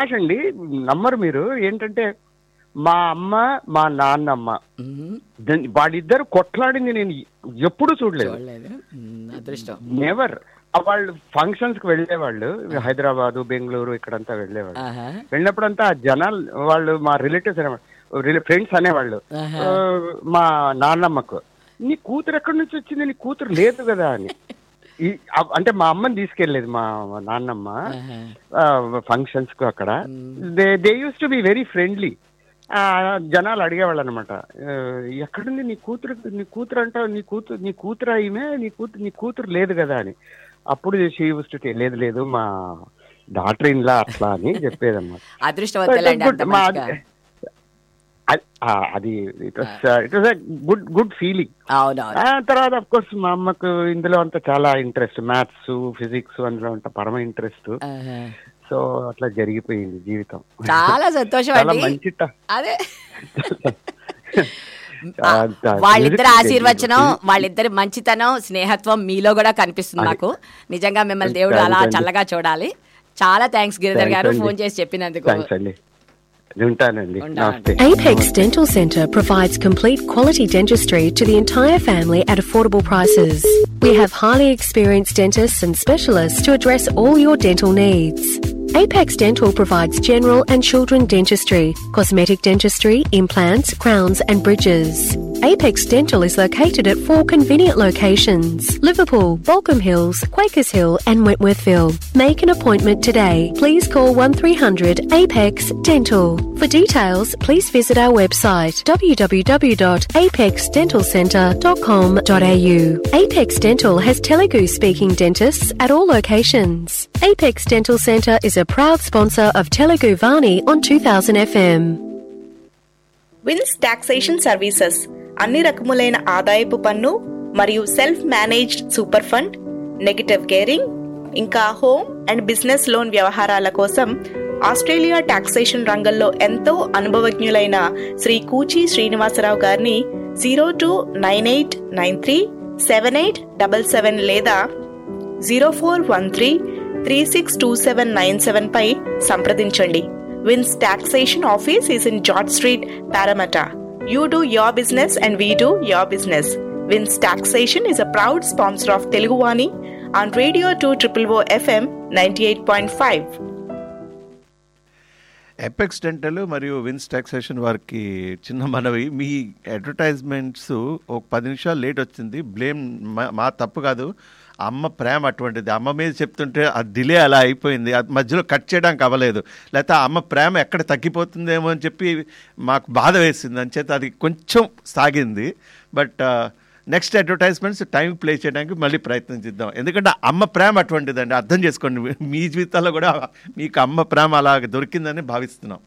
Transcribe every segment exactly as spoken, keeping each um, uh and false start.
అండి నమ్మరు మీరు. ఏంటంటే మా అమ్మ మా నాన్నమ్మ వాళ్ళిద్దరు కొట్లాడింది నేను ఎప్పుడు చూడలేదు. నెవర్. వాళ్ళు ఫంక్షన్స్ కి వెళ్ళేవాళ్ళు, హైదరాబాద్ బెంగళూరు ఇక్కడంతా వెళ్ళేవాళ్ళు. వెళ్ళినప్పుడంతా జనాలు వాళ్ళు మా రిలేటివ్స్ అనేవాళ్ళు, ఫ్రెండ్స్ అనేవాళ్ళు మా నాన్నమ్మకు, నీ కూతురు ఎక్కడి నుంచి వచ్చింది, నీ కూతురు లేదు కదా అని. అంటే మా అమ్మని తీసుకెళ్లేదు మా నాన్నమ్మ ఫంక్షన్స్ కు. అక్కడ they they use to be very friendly. జనాలు అడిగేవాళ్ళు అనమాట, ఎక్కడుంది నీ కూతురు, నీ కూతురు అంటావు, నీ కూతురు నీ కూతురు ఈమె, నీ కూతురు నీ కూతురు లేదు కదా అని. అప్పుడు షీ యూస్ టు లేదు లేదు మా డాటర్ ఇన్ లా అట్లా అని చెప్పేదన్నమాట. అది it was it was good good feeling. తర్వాత అఫ్ కోర్స్ మా అమ్మకు ఇందులో అంతా చాలా ఇంట్రెస్ట్, మ్యాథ్స్ ఫిజిక్స్ అందులో అంతా పరమ ఇంట్రెస్ట్. సో అట్లా జరిగిపోయింది జీవితం. చాలా సంతోషం. చాలా మంచి. అదే వాళ్ళిద్దరి ఆశీర్వచనం, వాళ్ళిద్దరి మంచితనం, స్నేహత్వం మీలో కూడా కనిపిస్తుంది నాకు. నిజంగా మిమ్మల్ని దేవుడు అలా చల్లగా చూడాలి. చాలా థ్యాంక్స్ గిరిధర్ గారు ఫోన్ చేసి చెప్పినందుకు. Apex Dental Centre provides complete quality dentistry to the entire family at affordable prices. We have highly experienced dentists and specialists to address all your dental needs. Apex Dental provides general and children dentistry, cosmetic dentistry, implants, crowns and bridges. Apex Dental is located at four convenient locations: Liverpool, Balcombe Hills, Quakers Hill and Wentworthville. Make an appointment today. Please call one three hundred APEX Dental. For details, please visit our website w w w dot apex dental centre dot com dot a u. Apex Dental has Telugu speaking dentists at all locations. Apex Dental Centre is a proud sponsor of Telugu Vani on two thousand F M. Wins taxation services అన్ని రకములైన ఆదాయపు పన్ను మరియు self managed super fund, negative gearing, ఇంకా home and business loan వ్యవహారాల కోసం Australia taxation రంగంలో ఎంతో అనుభవజ్ఞులైన శ్రీ కూచి శ్రీనివాసరావు గారిని zero two nine eight nine three seven eight double seven లేదా zero four one three three six two seven nine seven పై సంప్రదించండి. Wins Taxation Office is in George Street, Parramatta. You do your business and we do your business. Wins Taxation is a proud sponsor of Telugu Vani on Radio two O O O F M ninety-eight point five. Apex dental మరియు wins taxation వారికి చిన్న మనవి, మీ advertisements ఒక పది నిమిషాలు late వచ్చింది. Blame మా తప్పు కాదు, అమ్మ ప్రేమ అటువంటిది. అమ్మ మీద చెప్తుంటే ఆ డిలే అలా అయిపోయింది, అది మధ్యలో కట్ చేయడానికి అవ్వలేదు. లేకపోతే అమ్మ ప్రేమ ఎక్కడ తగ్గిపోతుందేమో అని చెప్పి మాకు బాధ వేసింది, అంచేత అది కొంచెం సాగింది. But next advertisements time play చేయడానికి మళ్ళీ ప్రయత్నం చేద్దాం. ఎందుకంటే అమ్మ ప్రేమ అటువంటిదండి, అర్థం చేసుకోండి. మీ జీవితాల్లో కూడా మీకు అమ్మ ప్రేమ అలా దొరికిందని భావిస్తున్నాం.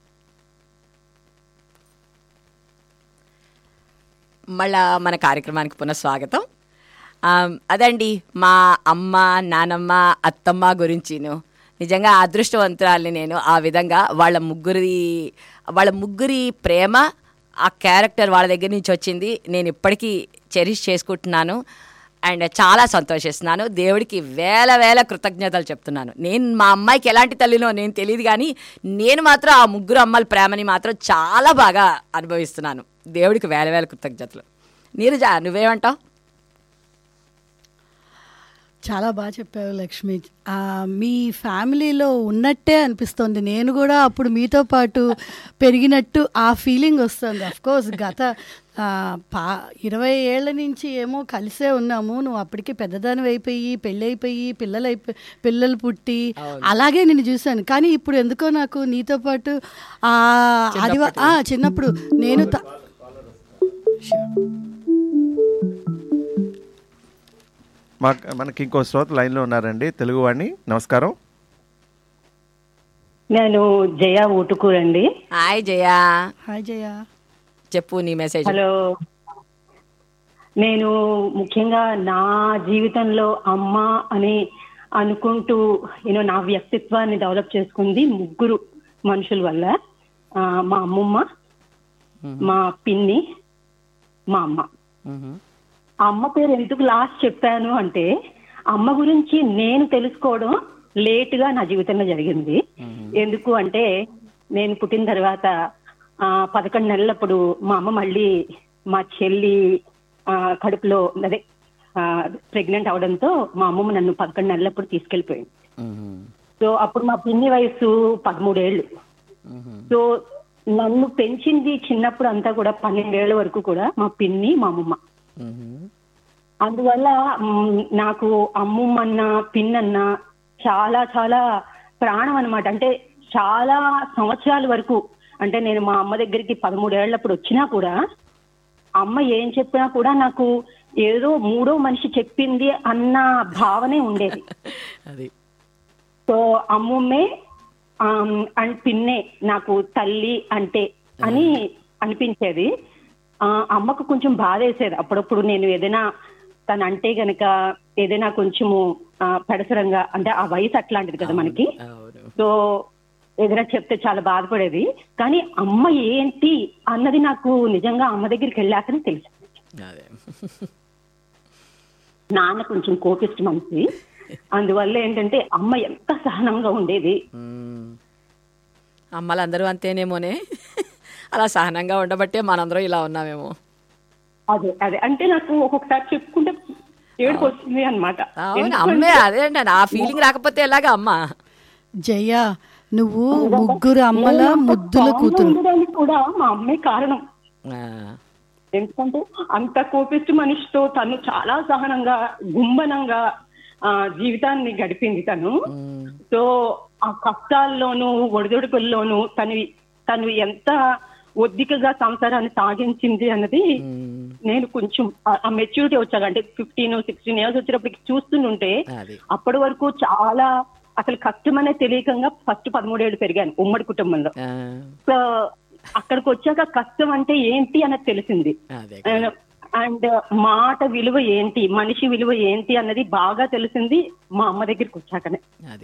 మళ్ళా మన కార్యక్రమానికి పునఃస్వాగతం. అదండి మా అమ్మ, నానమ్మ, అత్తమ్మ గురించిను. నిజంగా అదృష్టవంతురాలిని నేను. ఆ విధంగా వాళ్ళ ముగ్గురి వాళ్ళ ముగ్గురి ప్రేమ, ఆ క్యారెక్టర్ వాళ్ళ దగ్గర నుంచి వచ్చింది. నేను ఇప్పటికీ చెరిష్ చేసుకుంటున్నాను అండ్ చాలా సంతోషిస్తున్నాను. దేవుడికి వేల వేల కృతజ్ఞతలు చెప్తున్నాను. నేను మా అమ్మాయికి ఎలాంటి తల్లినో నేను తెలియదు, కానీ నేను మాత్రం ఆ ముగ్గురు అమ్మల ప్రేమని మాత్రం చాలా బాగా అనుభవిస్తున్నాను. దేవుడికి వేల వేల కృతజ్ఞతలు. నీరజ, నువ్వేమంటావు? చాలా బాగా చెప్పావు లక్ష్మి. మీ ఫ్యామిలీలో ఉన్నట్టే అనిపిస్తుంది. నేను కూడా అప్పుడు మీతో పాటు పెరిగినట్టు ఆ ఫీలింగ్ వస్తుంది. అఫ్కోర్స్ గత పా ఇరవై ఏళ్ల నుంచి ఏమో కలిసే ఉన్నాము. నువ్వు అప్పటికి పెద్దదాని అయిపోయి పెళ్ళి అయిపోయి పిల్లలు అయిపోయి పిల్లలు పుట్టి అలాగే నేను చూశాను. కానీ ఇప్పుడు ఎందుకో నాకు నీతో పాటు అది చిన్నప్పుడు నేను మా మనకి ఇంకో శ్రోత లైన్లో ఉన్నారండి, తెలుగు వాణి. నమస్కారం. నేను జయ ఊటుకూరండి. హాయ్ జయ. హాయ్ జయ, చెప్పు నీ మెసేజ్. హలో. నేను ముఖ్యంగా నా జీవితంలో అమ్మ అని అనుకుంటూ యూనో నా వ్యక్తిత్వాన్ని డెవలప్ చేసుకుంది ముగ్గురు మనుషుల వల్ల. మా అమ్మమ్మ, మా పిన్ని, మా అమ్మ. ఆ అమ్మ పేరు ఎందుకు లాస్ట్ చెప్పాను అంటే, అమ్మ గురించి నేను తెలుసుకోవడం లేటుగా నా జీవితంలో జరిగింది. ఎందుకు అంటే నేను పుట్టిన తర్వాత ఆ పదకొండు నెలలప్పుడు మా అమ్మ మళ్ళీ మా చెల్లి ఆ కడుపులో అదే ప్రెగ్నెంట్ అవడంతో మా అమ్మమ్మ నన్ను పదకొండు నెలలప్పుడు తీసుకెళ్లిపోయింది. సో అప్పుడు మా పిన్ని వయసు పదమూడేళ్ళు. సో నన్ను పెంచింది చిన్నప్పుడు అంతా కూడా పన్నెండేళ్ల వరకు కూడా మా పిన్ని మా అమ్మమ్మ. అందువల్ల నాకు అమ్మమ్మన్న పిన్నన్న చాలా చాలా ప్రాణం అనమాట. అంటే చాలా సంవత్సరాల వరకు, అంటే నేను మా అమ్మ దగ్గరికి పదమూడేళ్లప్పుడు వచ్చినా కూడా అమ్మ ఏం చెప్పినా కూడా నాకు ఏదో మూడో మనిషి చెప్పింది అన్న భావనే ఉండేది. సో అమ్మమ్మే అండ్ పిన్నే నాకు తల్లి అంటే అని అనిపించేది. అమ్మకు కొంచెం బాధ వేసేది అప్పుడప్పుడు నేను ఏదైనా తను అంటే గనక ఏదైనా కొంచెము పెడసరంగా, అంటే ఆ వయసు అట్లాంటిది కదా మనకి. సో ఏదైనా చెప్తే చాలా బాధపడేది. కానీ అమ్మ ఏంటి అన్నది నాకు నిజంగా అమ్మ దగ్గరికి వెళ్ళాకనే తెలిసింది. నాన్న కొంచెం కోపిష్టి మనిషి, అందువల్ల ఏంటంటే అమ్మ ఎంత సహనంగా ఉండేది. అమ్మలందరూ అంతేనేమోనే, అలా సహనంగా ఉండబట్టే మనందరం ఇలా ఉన్నామేమో. అదే అదే అంటే నాకు ఒక్కొక్కసారి చెప్పుకుంటే ఏడుపు వస్తుంది అనమాట. అమ్మే అదే అండి, ఆ ఫీలింగ్ రాకపోతే ఎలాగా అమ్మ. జయ, నువ్వు ముగ్గురు అమ్మల ముద్దుల కూతురు కూడా మా అమ్మే కారణం. ఎందుకంటే అంత కోపిష్టి మనిషితో తను చాలా సహనంగా గుంబనంగా ఆ జీవితాన్ని గడిపింది తను. సో ఆ కష్టాల్లోనూ ఒడిదొడుకుల్లోనూ తను తను ఎంత ఒద్దికగా సంసారాన్ని సాగించింది అన్నది నేను కొంచెం ఆ మెచ్యూరిటీ వచ్చాక, అంటే ఫిఫ్టీన్ సిక్స్టీన్ ఇయర్స్ వచ్చేటప్పటికి చూస్తుంటే అప్పటి వరకు చాలా అసలు కష్టం అనే తెలియకంగా ఫస్ట్ పదమూడేళ్ళు పెరిగాను ఉమ్మడి కుటుంబంలో. సో అక్కడికి వచ్చాక కష్టం అంటే ఏంటి అన్నది తెలిసింది. అండ్ మాట విలువ ఏంటి, మనిషి విలువ ఏంటి అన్నది బాగా తెలిసింది మా అమ్మ దగ్గరికి వచ్చాకనే.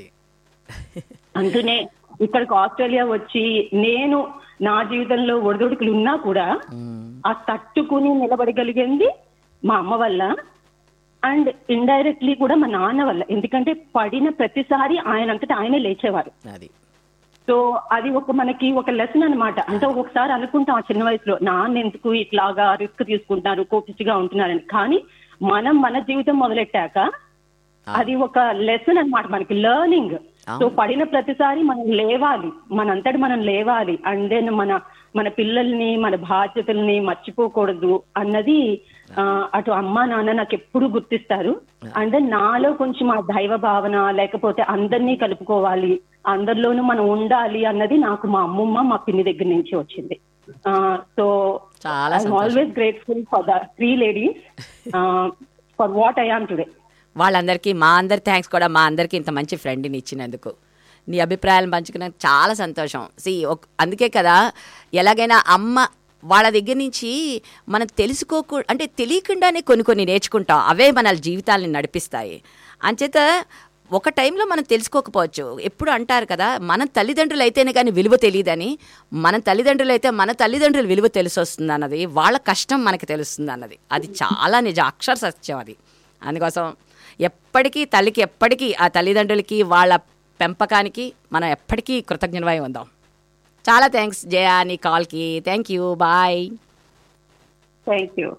అందుకనే ఇక్కడికి ఆస్ట్రేలియా వచ్చి నేను నా జీవితంలో ఒడిదొడుకులు ఉన్నా కూడా ఆ తట్టుకుని నిలబడగలిగింది మా అమ్మ వల్ల, అండ్ ఇండైరెక్ట్లీ కూడా మా నాన్న వల్ల. ఎందుకంటే పడిన ప్రతిసారి ఆయన అంతటా ఆయనే లేచేవారు. సో అది ఒక మనకి ఒక లెసన్ అనమాట. అంటే ఒక్కొక్కసారి అనుకుంటాం ఆ చిన్న వయసులో నాన్న ఎందుకు ఇట్లాగా రిస్క్ తీసుకుంటున్నారు, కోపిష్టిగా ఉంటున్నారని. కానీ మనం మన జీవితం మొదలెట్టాక అది ఒక లెసన్ అనమాట మనకి, లెర్నింగ్. సో పడిన ప్రతిసారి మనం లేవాలి, మనంతటి మనం లేవాలి. అండ్ దెన్ మన మన పిల్లల్ని మన బాధ్యతల్ని మర్చిపోకూడదు అన్నది అటు అమ్మా నాన్న నాకు ఎప్పుడు గుర్తిస్తారు. అండ్ దెన్ నాలో కొంచెం ఆ దైవ భావన, లేకపోతే అందరినీ కలుపుకోవాలి, అందరిలోనూ మనం ఉండాలి అన్నది నాకు మా అమ్మమ్మ మా పిన్ని దగ్గర నుంచి వచ్చింది. So I'm always grateful for the three ladies for what I am today. వాళ్ళందరికీ మా అందరి థ్యాంక్స్ కూడా, మా అందరికీ ఇంత మంచి ఫ్రెండ్ని ఇచ్చినందుకు. నీ అభిప్రాయాలను పంచుకున్నందుకు చాలా సంతోషం. సి అందుకే కదా ఎలాగైనా అమ్మ వాళ్ళ దగ్గర నుంచి మనం తెలుసుకోకూ అంటే తెలియకుండానే కొన్ని కొన్ని నేర్చుకుంటాం, అవే మన జీవితాలని నడిపిస్తాయి. అంచేత ఒక టైంలో మనం తెలుసుకోకపోవచ్చు. ఎప్పుడు అంటారు కదా, మన తల్లిదండ్రులు అయితేనే కానీ విలువ తెలియదని. మన తల్లిదండ్రులు అయితే మన తల్లిదండ్రుల విలువ తెలిసి వస్తుంది అన్నది, వాళ్ళ కష్టం మనకి తెలుస్తుంది అన్నది, అది చాలా నిజ అక్షర సత్యం అది. అందుకోసం ఎప్పటికీ తల్లికి ఎప్పటికీ ఆ తల్లిదండ్రులకి వాళ్ళ పెంపకానికి మనం ఎప్పటికీ కృతజ్ఞులమై ఉందాం. చాలా థ్యాంక్స్ జయ నీ కాల్కి. Thank you, bye. Thank you.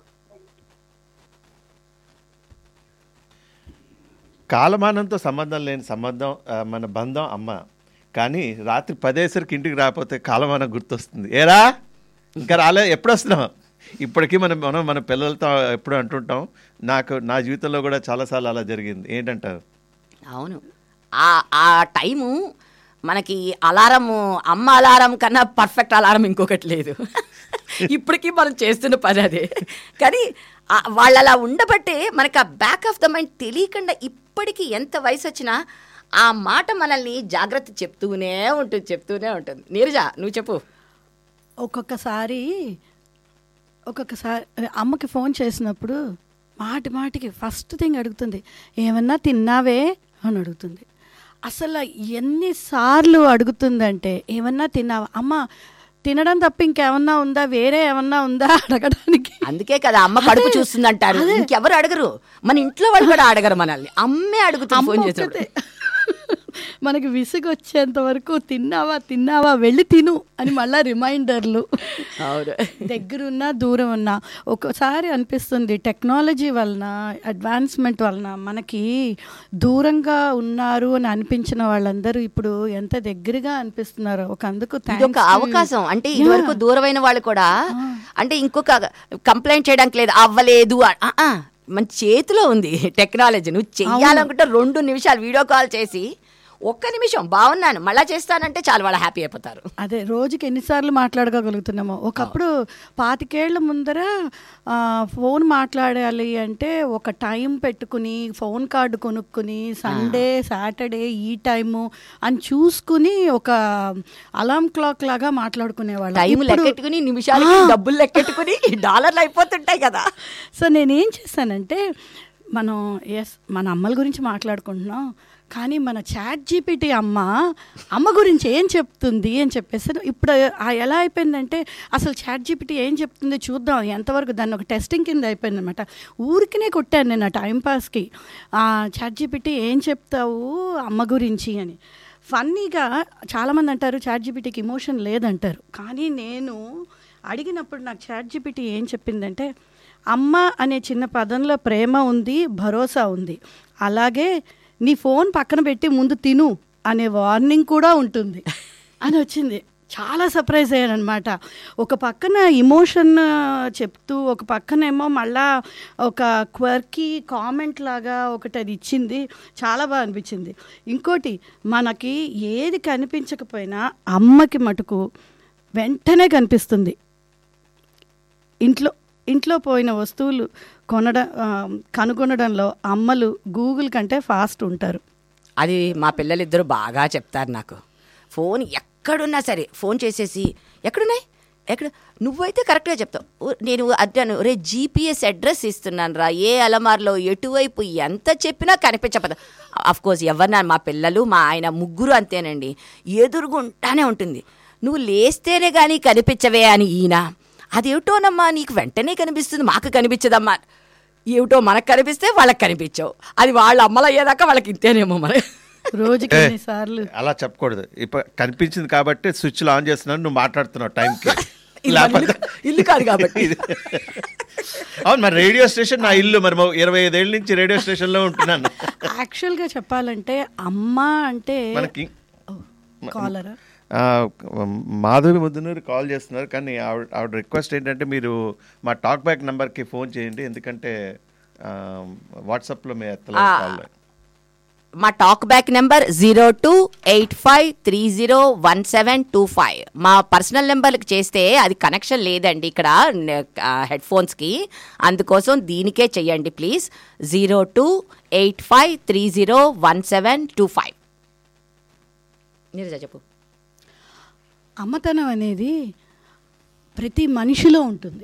కాలమానంతో సంబంధం లేని సంబంధం మన బంధం అమ్మ. కానీ రాత్రి పదేసరికి ఇంటికి రాకపోతే కాలమానం గుర్తొస్తుంది. ఏరా ఇంకా రాలే, ఎప్పుడు వస్తున్నావు? ఇప్పటికీ మనం మనం మన పిల్లలతో ఎప్పుడు అంటుంటాం. నాకు నా జీవితంలో కూడా చాలాసార్లు అలా జరిగింది. ఏంటంటారు? అవును, ఆ ఆ టైము మనకి అలారము, అమ్మ అలారం కన్నా పర్ఫెక్ట్ అలారం ఇంకొకటి లేదు. ఇప్పటికీ మనం చేస్తున్న పని అదే. కానీ వాళ్ళు అలా ఉండబట్టే మనకు ఆ బ్యాక్ ఆఫ్ ద మైండ్ తెలియకుండా ఇప్పటికీ ఎంత వయసు వచ్చినా ఆ మాట మనల్ని జాగ్రత్త చెప్తూనే ఉంటుంది చెప్తూనే ఉంటుంది. నీరజ నువ్వు చెప్పు. ఒక్కొక్కసారి ఒక్కొక్కసారి అమ్మకి ఫోన్ చేసినప్పుడు మాటి మాటికి ఫస్ట్ థింగ్ అడుగుతుంది, ఏమన్నా తిన్నావే అని అడుగుతుంది. అసలు ఎన్నిసార్లు అడుగుతుందంటే, ఏమన్నా తిన్నావా అమ్మ, తినడం తప్ప ఇంకేమన్నా ఉందా, వేరే ఏమన్నా ఉందా అడగడానికి. అందుకే కదా అమ్మ కడుపు చూస్తుంది అంటారు. ఇంకెవరు అడగరు, మన ఇంట్లో వాళ్ళు కూడా అడగరు, మనల్ని అమ్మే అడుగుతుంది ఫోన్ చేసినప్పుడు. మనకి విసుగు వచ్చేంత వరకు తిన్నావా తిన్నావా వెళ్ళి తిను అని మళ్ళీ రిమైండర్లు. దగ్గరున్నా దూరం ఉన్నా ఒక్కోసారి అనిపిస్తుంది టెక్నాలజీ వలన అడ్వాన్స్మెంట్ వలన మనకి దూరంగా ఉన్నారు అని అనిపించిన వాళ్ళందరూ ఇప్పుడు ఎంత దగ్గరగా అనిపిస్తున్నారు. ఒక అందుకు ఒక అవకాశం అంటే ఇదివరకు దూరమైన వాళ్ళు కూడా అంటే ఇంకొక కంప్లైంట్ చేయడానికి లేదు, అవ్వలేదు, మన చేతిలో ఉంది టెక్నాలజీ. నువ్వు చెయ్యాలనుకుంటే రెండు నిమిషాలు వీడియో కాల్ చేసి ఒక్క నిమిషం బాగున్నాను మళ్ళా చేస్తానంటే చాలా వాళ్ళు హ్యాపీ అయిపోతారు. అదే రోజుకి ఎన్నిసార్లు మాట్లాడుకోగలుగుతున్నామో. ఒకప్పుడు పాతికేళ్ల ముందర ఫోన్ మాట్లాడాలి అంటే ఒక టైం పెట్టుకుని ఫోన్ కార్డు కొనుక్కుని సండే సాటర్డే ఈ టైము అని చూసుకుని ఒక అలారం క్లాక్ లాగా మాట్లాడుకునేవాళ్ళు. టైం లెక్కెట్టుకుని నిమిషాలకి డబ్బులు లెక్కెట్టుకుని డాలర్లు అయిపోతుంటాయి కదా. సో నేనేం చేశానంటే మనం ఎస్ మన అమ్మల గురించి మాట్లాడుకుంటున్నాం కానీ మన చాట్ జీపీటీ అమ్మ అమ్మ గురించి ఏం చెప్తుంది అని చెప్పేసి ఇప్పుడు ఎలా అయిపోయిందంటే అసలు చాట్ జీపీటీ ఏం చెప్తుంది చూద్దాం ఎంతవరకు దాన్ని ఒక టెస్టింగ్ కింద అయిపోయింది అనమాట. ఊరికినే కొట్టాను నేను టైంపాస్కి చాట్ జీపీటీ ఏం చెప్తావు అమ్మ గురించి అని. ఫన్నీగా చాలామంది అంటారు చాట్ జీపీటీకి ఇమోషన్ లేదంటారు, కానీ నేను అడిగినప్పుడు నాకు చాట్ జీపీటీ ఏం చెప్పిందంటే అమ్మ అనే చిన్న పదంలో ప్రేమ ఉంది, భరోసా ఉంది, అలాగే నీ ఫోన్ పక్కన పెట్టి ముందు తిను అనే వార్నింగ్ కూడా ఉంటుంది అని వచ్చింది. చాలా సర్ప్రైజ్ అయ్యాను అనమాట. ఒక పక్కన ఇమోషన్ చెప్తూ ఒక పక్కనేమో మళ్ళా ఒక క్వర్కీ కామెంట్ లాగా ఒకటి అది ఇచ్చింది. చాలా బాగా అనిపించింది. ఇంకోటి మనకి ఏది కనిపించకపోయినా అమ్మకి మటుకు వెంటనే కనిపిస్తుంది. ఇంట్లో ఇంట్లో పోయిన వస్తువులు కొనడం కనుగొనడంలో అమ్మలు గూగుల్ కంటే ఫాస్ట్ ఉంటారు. అది మా పిల్లలిద్దరూ బాగా చెప్తారు నాకు. ఫోన్ ఎక్కడున్నా సరే ఫోన్ చేసేసి ఎక్కడున్నాయి ఎక్కడ నువ్వైతే కరెక్ట్గా చెప్తావు, నేను అడ్డాను రే జీపీఎస్ అడ్రస్ ఇస్తున్నాను రా, ఏ అలమార్లో ఎటువైపు ఎంత చెప్పినా కనిపించకపోతే. అఫ్కోర్స్ ఎవరన్నా మా పిల్లలు మా ఆయన ముగ్గురు అంతేనండి, ఎదురుగుంటానే ఉంటుంది. నువ్వు లేస్తేనే కానీ కనిపించవే అని ఈయన, అదేమిటోనమ్మా నీకు వెంటనే కనిపిస్తుంది మాకు కనిపించదమ్మా, ఏమిటో మనకు కనిపిస్తే వాళ్ళకి కనిపించవు, అది వాళ్ళ అమ్మలు అయ్యేదాకా వాళ్ళకి ఇంతేనేమో మరి. రోజుకి ఎన్నిసార్లు అలా చెప్పకూడదు. ఇప్పుడు కనిపించింది కాబట్టి స్విచ్లు ఆన్ చేస్తున్నాను, నువ్వు మాట్లాడుతున్నావు టైంకి. ఇల్లు కాదు కాబట్టి. అవును, మరి రేడియో స్టేషన్ నా ఇల్లు, మరి ఇరవై ఐదేళ్ళ నుంచి రేడియో స్టేషన్లో ఉంటున్నాను. యాక్చువల్గా చెప్పాలంటే అమ్మ అంటే మనకి కాలరా మాధవి ముద్దునూరు కాల్ చేస్తున్నారు, కానీ ఆవిడ ఆవిడ రిక్వెస్ట్ ఏంటంటే మీరు మా టాక్ బ్యాక్ నెంబర్కి ఫోన్ చేయండి, ఎందుకంటే వాట్సాప్లో మీ ఎత్తలేదు. మా talk back number zero two eight five three zero one seven two five. మా పర్సనల్ నెంబర్కి చేస్తే అది కనెక్షన్ లేదండి ఇక్కడ హెడ్ ఫోన్స్కి, అందుకోసం దీనికే చెయ్యండి please. Zero two eight five three zero one seven two five. Neeraja చెప్పు. అమ్మతనం అనేది ప్రతి మనిషిలో ఉంటుంది.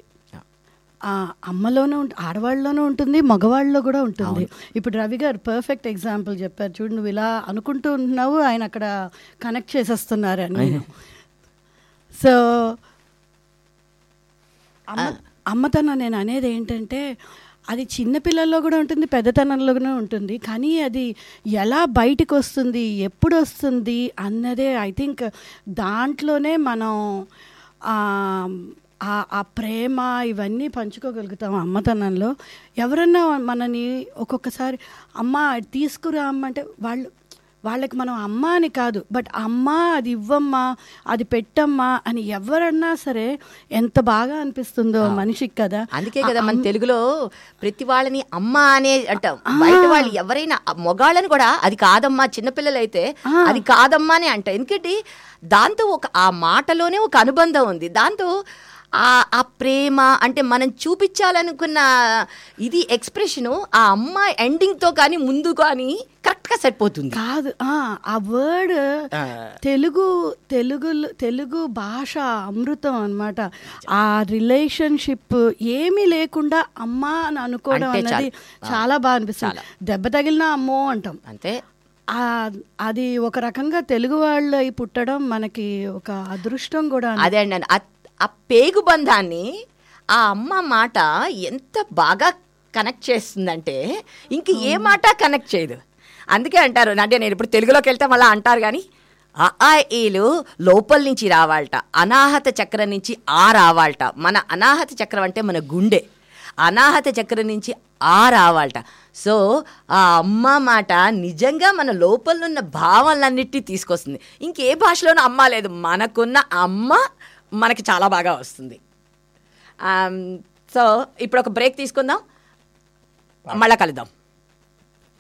అమ్మలోనూ ఆడవాళ్ళలోనూ ఉంటుంది, మగవాళ్ళలో కూడా ఉంటుంది. ఇప్పుడు రవి గారు పర్ఫెక్ట్ ఎగ్జాంపుల్ చెప్పారు చూడు, నువ్వు ఇలా అనుకుంటూ ఉంటున్నావు ఆయన అక్కడ కనెక్ట్ చేసేస్తున్నారు అని. సో అమ్మ అమ్మతనం నేను అనేది ఏంటంటే అది చిన్నపిల్లల్లో కూడా ఉంటుంది, పెద్దతనంలో కూడా ఉంటుంది, కానీ అది ఎలా బయటికి వస్తుంది, ఎప్పుడు వస్తుంది అన్నదే ఐ థింక్ దాంట్లోనే మనం ఆ ప్రేమ ఇవన్నీ పంచుకోగలుగుతాం అమ్మతనంలో. ఎవరన్నా మనని ఒక్కొక్కసారి అమ్మ తీసుకురా అమ్మ అంటే వాళ్ళు వాళ్ళకి మనం అమ్మ అని కాదు, బట్ అమ్మ అది ఇవ్వమ్మా అది పెట్టమ్మా అని ఎవరన్నా సరే ఎంత బాగా అనిపిస్తుందో మనిషికి కదా. అందుకే కదా మన తెలుగులో ప్రతి వాళ్ళని అమ్మ అనే అంటాం. బయట వాళ్ళు ఎవరైనా మొగాళ్ళని కూడా అది కాదమ్మా, చిన్నపిల్లలు అయితే అది కాదమ్మా అని అంటాం. ఎందుకంటే దాంతో ఒక ఆ మాటలోనే ఒక అనుబంధం ఉంది, దాంతో ఆ ప్రేమ అంటే మనం చూపించాలనుకున్న ఇది ఎక్స్ప్రెషను ఆ అమ్మ ఎండింగ్తో కానీ ముందు కానీ కరెక్ట్గా సరిపోతుంది. కాదు ఆ వర్డ్ తెలుగు తెలుగు తెలుగు భాష అమృతం అనమాట. ఆ రిలేషన్షిప్ ఏమీ లేకుండా అమ్మ అని అనుకోవడం అనేది చాలా బాగా అనిపిస్తుంది. దెబ్బ తగిలినా అమ్మో అంటాం అంతే. అది ఒక రకంగా తెలుగు వాళ్ళు అయి పుట్టడం మనకి ఒక అదృష్టం కూడా. అదే అండి, ఆ పేగు బంధాన్ని ఆ అమ్మ మాట ఎంత బాగా కనెక్ట్ చేస్తుందంటే ఇంక ఏ మాట కనెక్ట్ చేయదు. అందుకే అంటారు, అంటే నేను ఇప్పుడు తెలుగులోకి వెళ్తే మళ్ళీ అంటారు కానీ అ ఆ ఈలు లోపల నుంచి రావాలట, అనాహత చక్రం నుంచి ఆ రావాలట. మన అనాహత చక్రం అంటే మన గుండె, అనాహత చక్రం నుంచి ఆ రావాలట. సో ఆ అమ్మ మాట నిజంగా మన లోపల ఉన్న భావాలన్నిటినీ తీసుకొస్తుంది. ఇంకే భాషలోనూ అమ్మ లేదు, మనకున్న అమ్మ మనకి చాలా బాగా వస్తుంది. సో ఇప్పుడు ఒక బ్రేక్ తీసుకుందాం, మళ్ళా కలుద్దాం.